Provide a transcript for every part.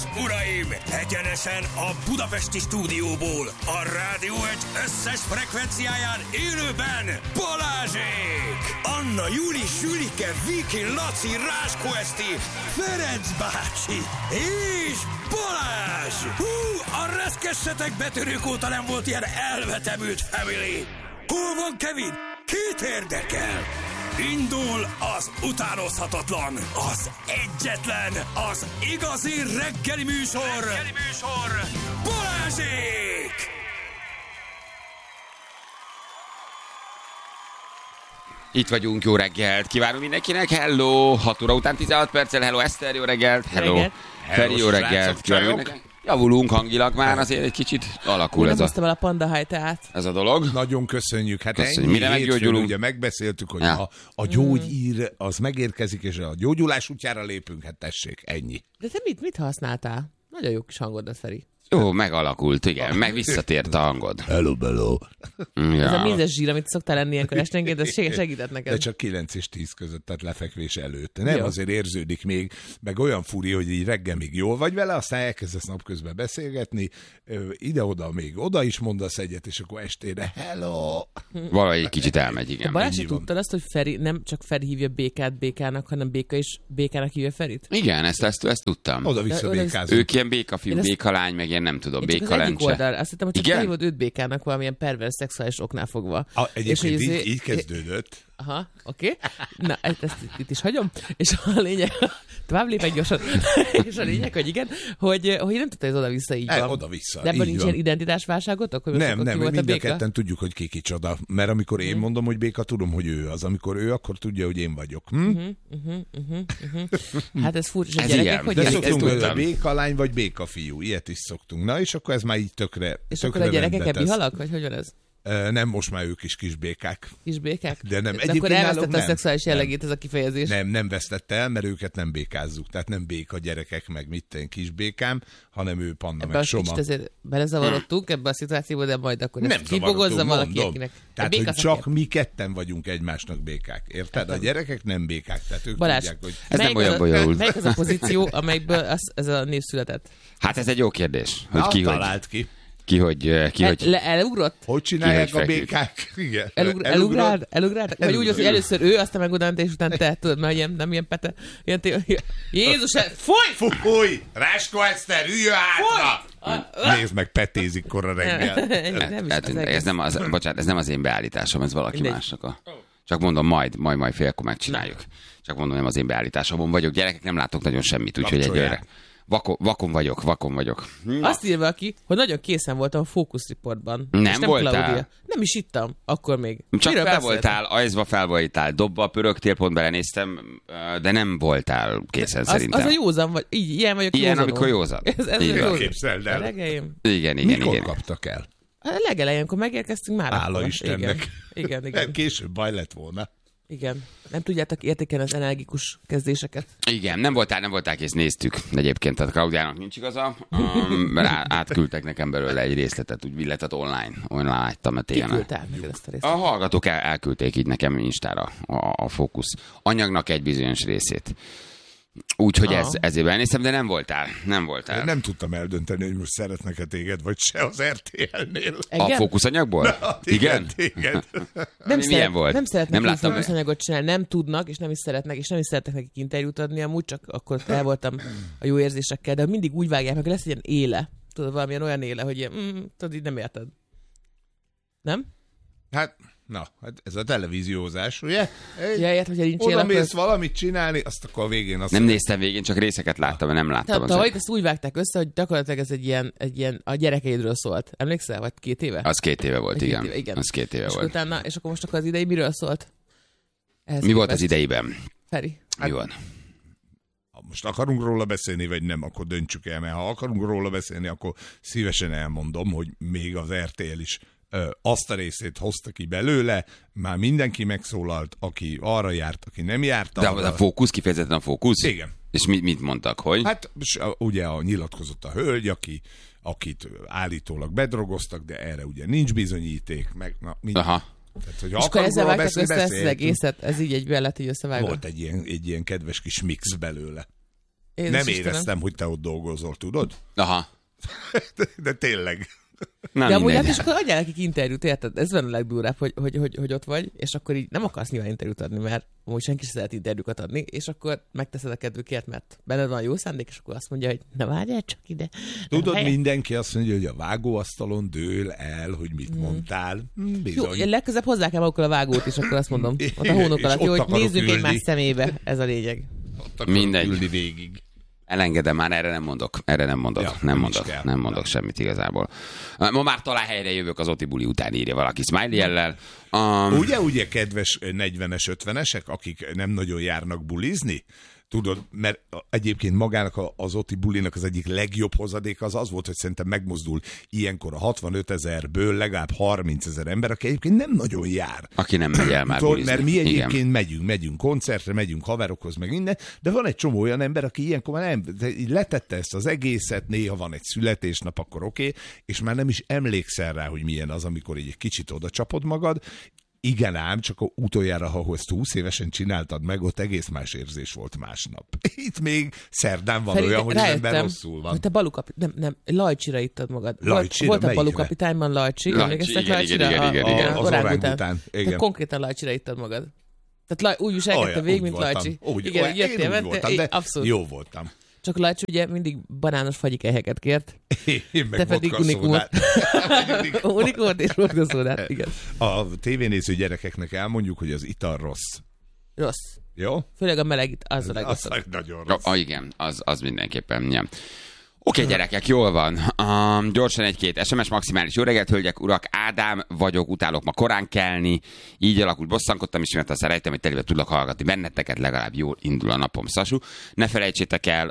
uraim! Egyenesen a budapesti stúdióból, a Rádió Egy összes frekvenciáján élőben Balázsék! Anna, Júli, Sülike, Viki, Laci, Ráskó Eszti, Ferenc bácsi és Balázs! Hú, a reszkessetek betörők óta nem volt ilyen elvetemült family! Hol van Kevin? Kit érdekel? Indul az utánozhatatlan, az egyetlen, az igazi reggeli műsor, Balázsék! Itt vagyunk, jó reggelt kívánunk mindenkinek, hello, 6 óra után 16 perccel, hello Eszter, jó reggelt, hello, Feri, jó reggelt kívánunk mindenkinek. Javulunk hangilag már, azért egy kicsit alakul ez a... hoztam el a Panda High teát. Ez a dolog. Nagyon köszönjük. Hát köszönjük. Mire meggyógyulunk? Ugye megbeszéltük, hogy a gyógyír az megérkezik, és a gyógyulás útjára lépünk, hát tessék, ennyi. De te mit használtál? Nagyon jó kis hangod az, Feri. Jó, megalakult, igen, meg visszatért a hangod. Hello. Ja. Ez a mézes zsír, amit szoktál lenni ilyenkor esténként, ez segített neked. De csak 9 és 10 között, tehát lefekvés előtt. Nem, jó. Azért érződik még, meg olyan furi, hogy így reggel még jól vagy vele, aztán elkezdesz napközben beszélgetni, ide-oda még oda is mondasz egyet, és akkor estére hello. Valahogy egy kicsit elmegy, igen. Balázs, tudtad azt, hogy Feri nem csak Feri hívja Békát Békának, hanem Béka is Békának hívja Ferit? Igen, ezt tudtam. Oda-vissza békázunk. Ők ilyen békafiú, békalány, meg ilyen nem tudom, békalencse. Azt hittem, hogy csak te hívod őt Békának valamilyen pervers szexuális oknál fogva. Egyébként így kezdődött. Aha, oké. Na, ezt itt is hagyom. És a lényeg, tovább lépek gyorsan, és a lényeg, hogy igen, hogy nem tudta, hogy ez oda-vissza így van. Oda-vissza, de ebből nincs ilyen identitásválságotok? Hogy nem, mind a ketten tudjuk, hogy ki kicsoda. Mert amikor én mondom, hogy Béka, tudom, hogy ő az. Amikor ő, akkor tudja, hogy én vagyok. Hát ez furcsa, ez gyerekek, hogy de szoktunk békalány vagy békafiú, ilyet is szoktunk. Na, és akkor ez már így tökre és akkor a gyerekek ebbi halak, vagy hogy van ez? Nem, most már ők is kisbékák. Kisbékák? De nem. De akkor elvesztette a szexuális jellegét ez a kifejezés. Nem vesztette el, mert őket nem békázzuk. Tehát nem béka gyerekek, meg kisbékám, hanem ő Panda, meg Soma. Kicsit azért belezavarodtunk ebbe a szituációba, de majd akkor nem kibogozza valaki, akinek. Tehát, hogy csak mi ketten vagyunk egymásnak békák. Érted? A gyerekek nem békák. Tehát ők Balázs, tudják, hogy... Ez nem olyan bonyolult. Melyik az a pozíció, amelyikből ez a név született? Hát ez egy jó kérdés. Hogy ki talált ki. Elugrott? Hogy csinálják a békák? Igen. Elugráltak? Vagy úgy, hogy először ő, aztán meg utána és utána te, tudod, mert nem ilyen pete. Jézus, fúj! Ráskó Eszter, üljön hátra! Nézd meg, petézik korra reggel. Ez nem az én beállításom, ez valaki másnak. Csak mondom, majd félkor megcsináljuk. Csak mondom, nem az én beállításomon vagyok. Gyerekek, nem látok nagyon semmit, úgyhogy egyőre. Vakon vagyok. Azt írva aki, hogy nagyon készen voltam a Focus Reportban. Nem voltál? Claudia. Nem is ittam, akkor még. Csak fel voltál, ajzva fel voltál, dobba, pörögtél, pont belenéztem, de nem voltál készen szerintem. Az a józan vagy, ilyen vagyok ilyen, józanul. amikor józan. Ez képzeld el. Igen. Mikor kaptak el? A legelején, amikor megérkeztünk már. Hála Istennek. Igen. Később baj lett volna. Igen. Nem tudjátok értékelni az energikus kezdéseket. Igen, nem voltál kész, néztük. Egyébként a Klaudiának nincs igaza, mert átküldtek nekem belőle egy részletet, úgy billetet online láttam a télen. Ki küldte neked ezt a részletet? A hallgatók elküldték így nekem Instára a Fókusz anyagnak egy bizonyos részét. Úgyhogy ezért elnéztem, de nem voltál. Nem tudtam eldönteni, hogy most szeretnek-e téged, vagy se az RTL-nél. A fókuszanyagból? Igen? Téged. Milyen volt? Nem szeretnek fókuszanyagot csinálni, nem tudnak, és nem is szeretnek nekik interjút adni, amúgy csak akkor el voltam a jó érzésekkel, de mindig úgy vágják meg, lesz egy ilyen éle. Tudod, valamilyen olyan éle, hogy ilyen, tudod, így nem érted. Nem? Hát ez a televíziózás, ugye? Hogy nincs oda mész valamit csinálni, azt akkor a végén azt... Nem néztem végén, csak részeket láttam, mert nem láttam. Tavaly ezt úgy vágták össze, hogy gyakorlatilag ez egy ilyen a gyerekeidről szólt. Emlékszel? Vagy 2 éve? Az 2 éve volt, igen. Az 2 éve volt. És akkor most az idei miről szólt? Mi volt az ideiben? Feri. Mi van? Most akarunk róla beszélni, vagy nem, akkor döntsük el, mert ha akarunk róla beszélni, akkor szívesen elmondom, hogy még az RTL is azt a részét hozta ki belőle, már mindenki megszólalt, aki arra járt, aki nem járt arra. De a Fókusz, kifejezetten a Fókusz? Igen. És mit mondtak, hogy? Hát ugye nyilatkozott a hölgy, akit állítólag bedrogoztak, de erre ugye nincs bizonyíték, meg Aha. Tehát, hogy és akkor ezzel vágtak össze ezt az egészet, ez így egyben lett így összevágva. Volt egy ilyen kedves kis mix belőle. Nem éreztem, hogy te ott dolgozol, tudod? Aha. De tényleg. Nem de amúgy hát mindegy. is akkor adjál nekik interjút, érted? Ez van a legdurvább, hogy ott vagy, és akkor így nem akarsz nyilván interjút adni, mert amúgy senki sem szeret interjúkat adni, és akkor megteszed a kedvükért, mert benned van jó szándék, és akkor azt mondja, hogy na várjál csak ide. Tudod, mindenki azt mondja, hogy a vágóasztalon dől el, hogy mit mondtál. Bizony. Jó, legközebb hozzá kell magukkal a vágót, és akkor azt mondom. Ott a hónok És alatt, ott jó, hogy akarok nézzünk ülni. egymás szemébe, ez a lényeg. Ott akarok Mindegy. ülni végig. Elengedem már, erre nem mondok. Ja, Nem mondok semmit igazából. Ma már talán helyre jövök az Oti buli után, írja valaki smiley jellel. Ugye, kedves 40-es, 50-esek, akik nem nagyon járnak bulizni? Tudod, mert egyébként magának az Oti bulinak az egyik legjobb hozadék az volt, hogy szerintem megmozdul ilyenkor a 65 000-ből legalább 30 000 ember, aki egyébként nem nagyon jár. Aki nem megy el már Tudod, bulizni. mert mi egyébként Igen. megyünk koncertre, megyünk haverokhoz, meg minden, de van egy csomó olyan ember, aki ilyenkor már nem, de így letette ezt az egészet, néha van egy születésnap, akkor oké, és már nem is emlékszel rá, hogy milyen az, amikor így egy kicsit oda csapod magad. Igen ám, csak utoljára, ha ezt 20 évesen csináltad meg, ott egész más érzés volt másnap. Itt még szerdán van olyan, hogy az ember rosszul van. Hogy te nem, Lajcsira ittad magad. Lajcsira? Volt a Melyikre? balukapitányban Lajcsi, emlékeztek igen, Lajcsira? igen. Az orángután. Te Igen. konkrétan Lajcsira ittad magad. Tehát úgy viselkedte végig, mint Lajcsi. Igen, én úgy voltam, de abszolút. jó voltam. Csak Lajcsi ugye mindig banános fagyikelyheket kért. Én meg Te pedig unikumot. Unikumot és vodkaszódát, igen. A tévénéző gyerekeknek elmondjuk, hogy az ital rossz. Rossz. Jó? Főleg a meleg, az a legrosszabb. Az nagyon rossz. Igen, az mindenképpen. Ja. Oké, gyerekek, jól van. Gyorsan egy-két SMS, maximális jó reggelt, hölgyek, urak, Ádám vagyok, utálok ma korán kelni, így alakult, bosszankodtam is, mert azt rejtem, hogy telibe tudlak hallgatni benneteket, legalább jól indul a napom, Sasú. Ne felejtsétek el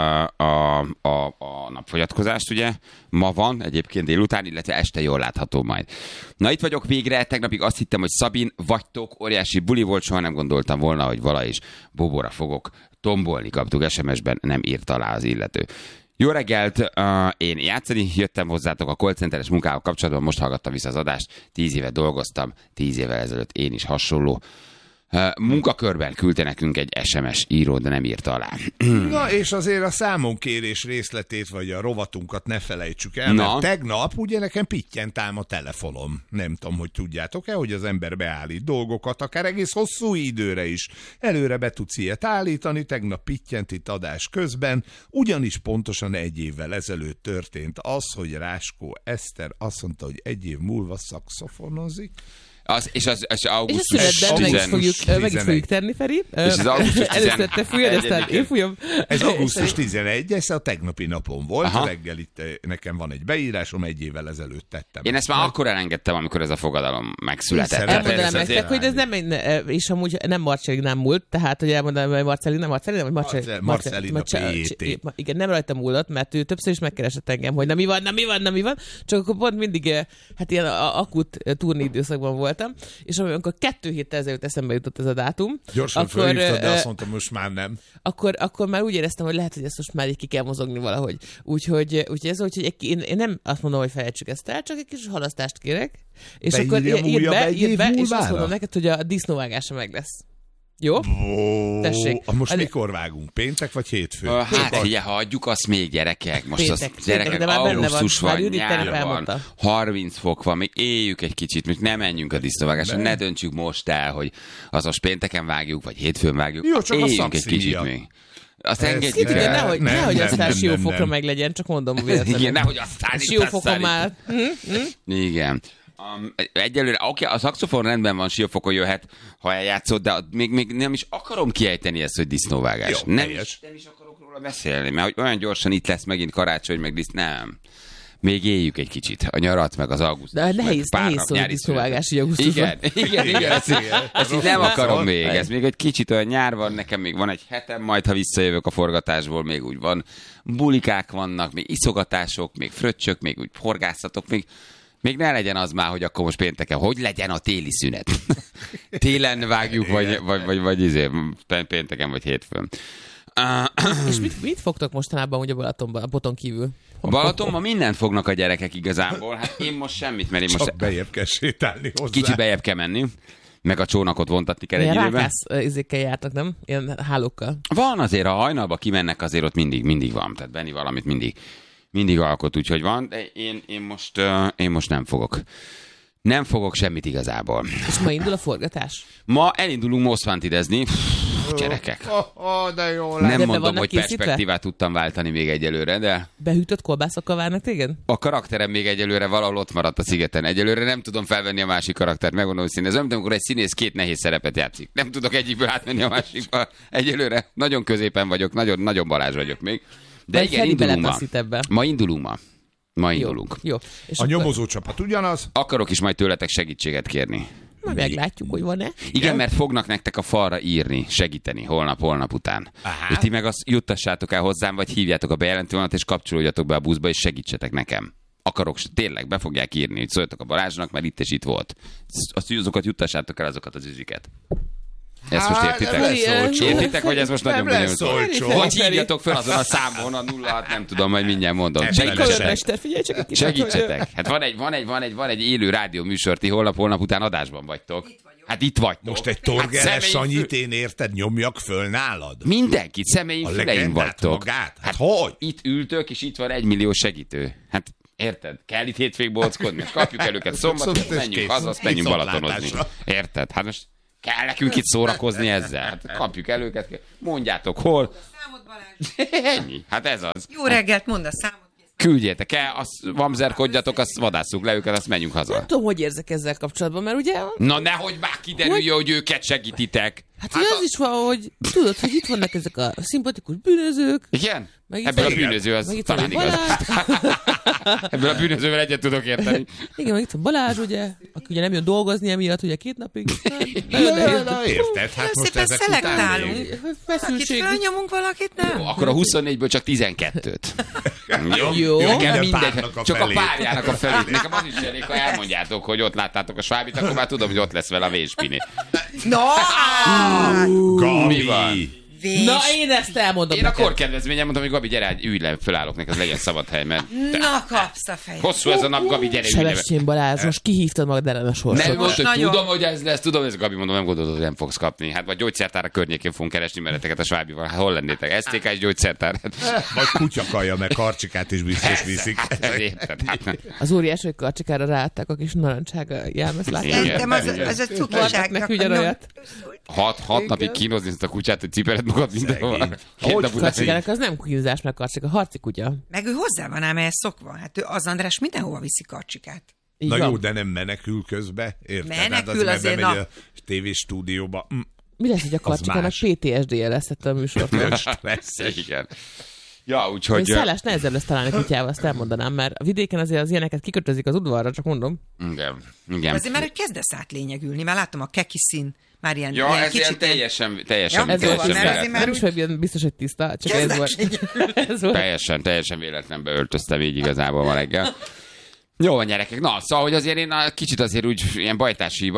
a napfogyatkozást, ugye, ma van, egyébként délután, illetve este jól látható majd. Na itt vagyok végre, tegnapig azt hittem, hogy Szabin, vagytok, óriási buli volt, soha nem gondoltam volna, hogy vala is Bobóra fogok tombolni, kaptuk SMS-ben, nem írt alá az illető. Jó reggelt, én játszani jöttem hozzátok a call centeres munkával kapcsolatban, most hallgattam vissza az adást, 10 éve dolgoztam, 10 évvel ezelőtt én is hasonló munkakörben küldte nekünk egy SMS író, de nem írta alá. Na, és azért a számonkérés részletét, vagy a rovatunkat ne felejtsük el, mert tegnap ugye nekem pittyent ám a telefonom. Nem tudom, hogy tudjátok-e, hogy az ember beállít dolgokat, akár egész hosszú időre is. Előre be tudsz ilyet állítani, tegnap pittyent itt adás közben, ugyanis pontosan 1 évvel ezelőtt történt az, hogy Ráskó Eszter azt mondta, hogy 1 év múlva szaxofonozik. És augusztus és meg is fogjuk tenni, Feri. És az augusztus először te fújod, aztán én fújom. Ez augusztus 11, ez a tegnapi napon volt, reggel itt nekem van egy beírásom, 1 évvel ezelőtt tettem. Én ezt már akkor elengedtem, amikor ez a fogadalom megszületett. Elmondanám nektek, hogy ez nem, és amúgy nem Marcellinám múlt, tehát hogy elmondanám, hogy Marcellina P.T. Igen, nem rajta múlott, mert ő többször is megkeresett engem, hogy na mi van, csak akkor pont mindig hát ilyen akut turné időszakban voltam, és amikor 2 héttel ezelőtt eszembe jutott ez a dátum, gyorsan felhívtad, de azt mondtam, most már nem. Akkor már úgy éreztem, hogy lehet, hogy ezt most már így ki kell mozogni valahogy. Úgyhogy ez úgy, hogy én nem azt mondom, hogy felejtsük ezt el, csak egy kis halasztást kérek. És akkor írd be, és azt mondom neked, hogy a disznóvágása meg lesz. Jó? Tessék. Most mikor vágunk? Péntek vagy hétfő? Hát figyelj, hagyjuk azt még, gyerekek. Most péntek, az gyerekek, augusztus van, nyár van, 30 fok van, még éljük egy kicsit, még nem menjünk a disznóvágásra, ne döntsük most el, hogy az most pénteken vágjuk, vagy hétfőn vágjuk. Jó, csak éljünk egy kicsit még. Azt engedjük el. Nehogy aztán Siófokra meg legyen, csak mondom véletlenül. Igen, nehogy aztán Siófokon már. Igen. Egyelőre, oké, a szaxofon rendben van, Siófokon jöhet, ha eljátszod, de még nem is akarom kiejteni ezt, hogy disznóvágás. Jó, nem is akarok róla beszélni, mert hogy olyan gyorsan itt lesz megint karácsony, meg nem. Még éljük egy kicsit a nyarat, meg az augusztus. De nehéz szó disznóvágás, így augusztusban. Igen. Ezt így nem akarom még. Ez még egy kicsit olyan nyár van, nekem még van egy hetem, majd ha visszajövök a forgatásból, még úgy van. Bulikák vannak, még iszogatások, még fröccsök, még úgy horgászatok, még ne legyen az már, hogy akkor most pénteken, hogy legyen a téli szünet. Télen vágjuk, vagy pénteken, vagy hétfőn. És mit fogtok mostanában ugye Balatonban, a boton kívül? A Balatonban mindent fognak a gyerekek igazából. Hát én most semmit, mert én most... Csak bejebb kell sétálni hozzá. Kicsit bejebb kell menni. meg a csónakot vontatni kell egy Ilyen időben. rákász izékkel jártak, nem? Ilyen hálókkal. Van azért, ha hajnalba kimennek, azért ott mindig van. Tehát Benni valamit mindig alkot, úgyhogy van. De én most nem fogok. Nem fogok semmit igazából. És ma indul a forgatás? Ma elindulunk Most Wanted-ezni. Gyerekek. De jó Nem De mondom, vannak hogy készítve? perspektívát tudtam váltani még egyelőre, de Behűtött kolbászokkal várnak téged? a karakterem még egyelőre valahol ott maradt a szigeten. Egyelőre nem tudom felvenni a másik karaktert, megmondom őszintén. Ez olyan, mint amikor egy színész 2 nehéz szerepet játszik. Nem tudok egyikből átmenni a másikba. Egyelőre nagyon középen vagyok, nagyon Balázs vagyok még. De Vagy igen, Feri indulunk ma. beletaszít ebbe. Ma indulunk. Jó. És A akkor nyomozócsapat ugyanaz? Akarok is majd tőletek segítséget kérni. majd meglátjuk, hogy van-e. Igen, mert fognak nektek a falra írni, segíteni holnap után. És ti meg azt juttassátok el hozzám, vagy hívjátok a bejelentővonalat, és kapcsolódjatok be a buszba, és segítsetek nekem. Akarok, tényleg be fogják írni, hogy szóljatok a Balázsnak, mert itt és itt volt. Azokat juttassátok el, azokat az üziket. Ezt most értitek? Értitek, hogy ez most nagyon bonyolult. Vagy hívjatok fel azon a számon, a 06, nem tudom, majd mindjárt mondom. Segítsetek. Hát van egy élő rádió műsor, ti holnap után adásban vagytok. Hát itt vagytok. Most egy Torgeres Sanyit én érted, nyomjak föl nálad? Mindenkit, szemeim, füleim vagytok. Magát? Hát hogy? Itt ültök, és itt van 1 millió segítő. Hát érted? Kell itt hétvég bóckodni. Kapjuk el őket szombaton, menjünk haza, azt menjünk Balatonozni. Érted? Hát most kell nekünk itt szórakozni ezzel. Hát kapjuk el őket, mondjátok hol. Számot, Balázs. Ennyi. Hát ez az. Jó reggelt, mondd a számot. Küldjétek el, azt vamzerkodjatok, azt vadásszuk le őket, azt menjünk haza. Nem tudom, hogy érzek ezzel kapcsolatban, mert ugye... Na nehogy már kiderüljön, hogy őket segítitek. Hát az is van, hogy tudod, hogy itt vannak ezek a szimpatikus bűnözők. Igen? Meg itt Ebből van- a bűnöző az meg itt van talán egy igaz. Balázs. Ebből a bűnözővel egyet tudok érteni. Igen, meg itt van Balázs, ugye, aki ugye nem jön dolgozni emiatt, ugye 2 napig. Nagyon nehéz. Na, érted? Hát most Szépen ezek után szelektálunk. még. Valakit Feszültség. fölnyomunk, valakit nem. Akkor a 24-ből csak 12-t. Jó. Nekem Minden mindegy, párnak a csak felét. a párjának a felét. Nekem az is elég, ha elmondjátok, hogy ott láttátok a Svábit, akkor már tudom, hogy ott lesz vele a Véspini. No! Mi van? Gabi! Na, én ezt elmondom Én a neked. korkedvezményem mondtam, hogy Gabi, gyere, ülj le, fölállok neked, legyen szabad hely, mert Na, kapsz a fejed. hosszú ez a nap, Gabi, gyere, ülj le. Sebestyén Balázs, most kihívtad magad ellen a sorsot. Nem mondta, hogy nagyon. tudom, hogy ez lesz, tudom, hogy ez Gabi, mondom, nem gondolod, hogy nem fogsz kapni. Hát vagy gyógyszertára környékén fogunk keresni mereteket a Svábival. Hát hol lennétek? STK és gyógyszertár. Vagy kutyakaja, meg karcsikát is biztos viszik. Érted? Hát, Az óriás karcsikára ráadták a kis narancsága jelmezt, látják? Igen. Szerintem az a Adnak cukiságnak neki ugyanolyat. 6 napig kínozni ezt a kutyát, hogy cipered magad mindenhova. Szegény. Két nap után- Karcsikának az nem kínzás, meg karcsika, harci kutya. Meg ő hozzá van ám ehhez szokva. Hát ő az András mindenhova viszi karcsikát. Így Na van. jó, de nem menekül közbe, érted? Hát Menekül azért, bemegy na. a tévésstúdióba. Mi lesz, hogy a karcsikának más. PTSD-je lesz ettől a műsortól? Stressz. Igen. Ja, Hogy úgyhogy... szállás nehezebb lesz találni kutyával, azt elmondanám, mert a vidéken azért az ilyeneket kikötözik az udvarra, csak mondom. Igen. Azért már hogy kezdesz átlényegülni, már látom a keki szín, már ilyen, Ja, ilyen ez ilyen teljesen Ja, Ez Jó volt van, teljesen mert tiszta. azért már Nem is úgy- vagy ilyen biztos, hogy tiszta, csak ez volt. Ez volt. teljesen véletlenbe öltöztem így igazából ma reggel. Jó van, gyerekek. Na, szóval, hogy azért én kicsit azért úgy ilyen bajtási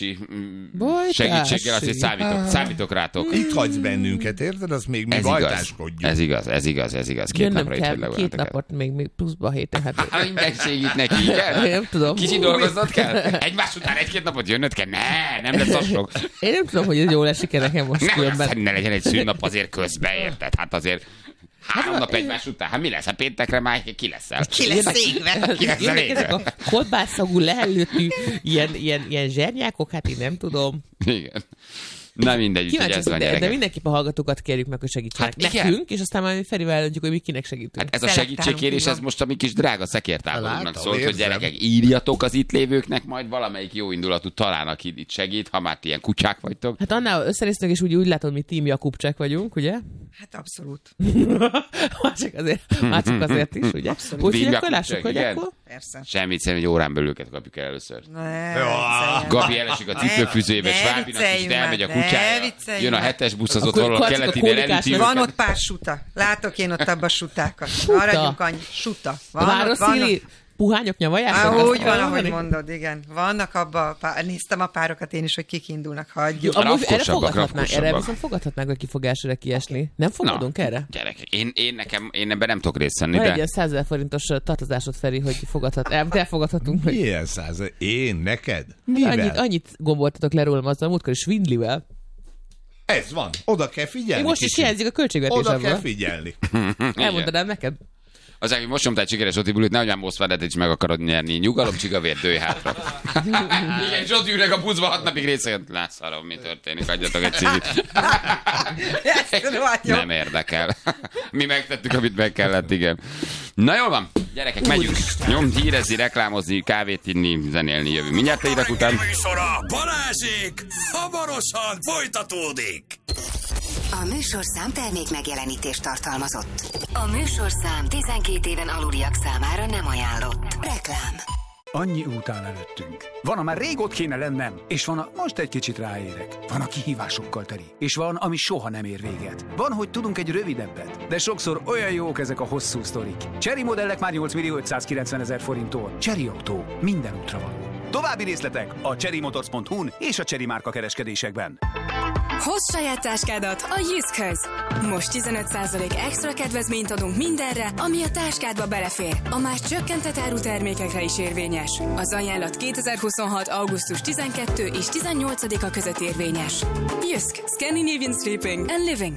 segítséggel azért számítok rátok. Itt hagysz bennünket, érted? Az még mi Ez igaz. bajtáskodjunk. Ez igaz. 2 Jönnöm napra itt kell, vagy 2 napot még pluszba a héten. Hát, Minden segít neki, igen? nem tudom. Kicsit dolgoznod kell? Egymás után 1-2 napot jönnöd kell? Nem lesz az sok. Én nem tudom, hogy ez jól esik-e nekem most különben. Ne legyen egy szűnnap azért közbe, érted? Hát azért 3 nap egymás után. Hát mi lesz? Hát péntekre már ki leszel? Ki lesz égve? Ki lesz Jönnek ezek elégve? a kolbászszagú lehellőtű ilyen zsernyákok, hát én nem tudom. Igen. Na mindegy, úgyhogy ez van, De gyerekek. mindenképp a hallgatókat kérjük meg, hogy segítsenek Hát igen. nekünk, és aztán majd Ferivel eldöntjük, hogy mi kinek segítünk. Hát ez a Szelektálunk, segítségkérés, így van. ez most a mi kis drága szekértáborunknak Látom, szólt, hogy érzem. gyerekek, írjatok az itt lévőknek, majd valamelyik jó indulatú talán, aki itt segít, ha már ti ilyen kutyák vagytok. Hát annál összerésztünk, és úgy látod, mi Team Jakubcsek vagyunk, ugye? Hát abszolút. Már csak azért is, ugye? Úgyhogy Team akkor lássuk, Jakubcsek, hogy igen. akkor... Persze. Semmit szerintem, egy órán belül őket kapjuk el először. Ne Jó. vicceljen. Gabi elesik a cipőfűzőjébe, Ne Svábinak is, vicceljünk de elmegy a már, ne kutyája. vicceljünk Jön a már. 7-es busz, az ott Akkor valahol a Karcika keletinél kólikás elüti lesz. Van őket. ott pár suta. Látok én ott abba sutákat. Maradjunk annyi. Suta. Van ott, van Városzili, ott. puhányok nyavalják? Úgy van, ahogy mondod, igen. Vannak abban, néztem a párokat én is, hogy kik indulnak, hagyjuk. Erre viszont fogadhatnánk a kifogásra kiesni. Nem fogadunk erre? Gyerekek, én ebben nem tudok részt venni, de... egy ilyen 100 000 forintos tartozásod, Feri, hogy elfogadhatunk. Milyen 100 000? Én? Neked? Mivel? Annyit gomboltatok le rólam azzal a múltkor is Windlivel. Ez van. Oda kell figyelni. Most is hiányzik a költségvetésemből. Oda kell figyelni. Elmondanám neked. Az, aki most nyomtál sikeres Otibulit, nehogy már Moszkvádet is meg akarod nyerni. Nyugalom, csigavér, dőj hátra. Igen, és ott ülnek a buszba 6 napig részegen. Lászarom, mi történik, adjatok egy cigit. Nem érdekel. Mi megtettük, amit meg kellett, igen. Na jól van, gyerekek, megyünk. Nyom, hírezni, reklámozni, kávét inni, zenélni, jövünk. Mindjárt a hírek után. Balázsék hamarosan folytatódik. A műsorszám termék megjelenítést tartalmazott. A műsorszám 12 éven aluliak számára nem ajánlott. Reklám. Annyi út áll előttünk. Van, már rég ott kéne lennem, és van, most egy kicsit ráérek. Van, a kihívásokkal teli, és van, ami soha nem ér véget. Van, hogy tudunk egy rövidebbet, de sokszor olyan jók ezek a hosszú sztorik. Chery modellek már 8.590.000 forinttól. Chery Autó, minden útra való. További részletek a cherrymotors.hu-n és a Chery márka kereskedésekben. Hozz saját táskádat a Jyszkhöz! Most 15% extra kedvezményt adunk mindenre, ami a táskádba belefér. A más csökkentett áru termékekre is érvényes. Az ajánlat 2026. augusztus 12 és 18-a között érvényes. Jysk, Scandinavian Sleeping and Living.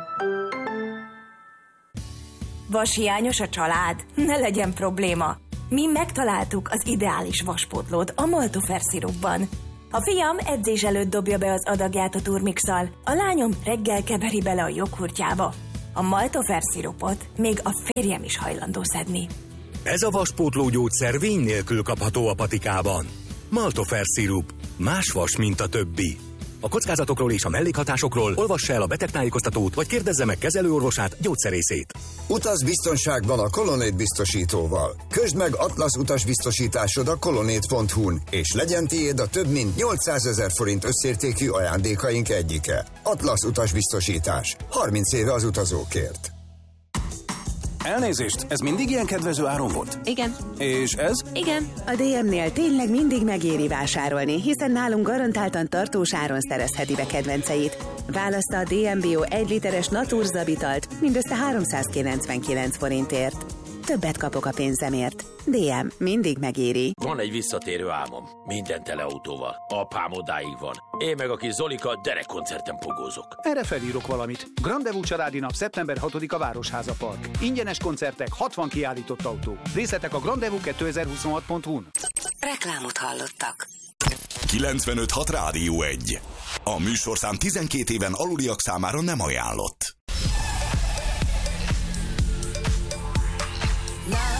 Vashiányos a család? Ne legyen probléma. Mi megtaláltuk az ideális vaspótlót a Maltofer szirupban. A fiam edzés előtt dobja be az adagját a turmixal, a lányom reggel keveri bele a joghurtjába. A Maltofer szirupot még a férjem is hajlandó szedni. Ez a vaspótló gyógyszer vény nélkül kapható a patikában. Maltofer szirup. Más vas, mint a többi. A kockázatokról és a mellékhatásokról olvassa el a betegtájékoztatót, vagy kérdezze meg kezelőorvosát, gyógyszerészét. Utaz biztonságban a Colonnade biztosítóval. Közd meg Atlasz utasbiztosításod a colonnade.hu-n, és legyen tiéd a több mint 800 000 forint összértékű ajándékaink egyike. Atlasz utasbiztosítás. 30 éve az utazókért. Elnézést, ez mindig ilyen kedvező áron volt? Igen. És ez? Igen. A DM-nél tényleg mindig megéri vásárolni, hiszen nálunk garantáltan tartós áron szerezheti be kedvenceit. Válassza a DM Bio 1 literes Naturzabitalt mindössze 399 forintért. Többet kapok a pénzemért. DM mindig megéri. Van egy visszatérő álmom. Minden teleautóval. Apám odáig van. Én meg a kis Zolika derekkoncerten pogózok. Erre felírok valamit. Grandevú családi nap szeptember 6-a Városháza Park. Ingyenes koncertek, 60 kiállított autó. Részletek a grandevú2026.hu-n. Reklámot hallottak. 95.6 Rádió 1. A műsorszám 12 éven aluliak számára nem ajánlott.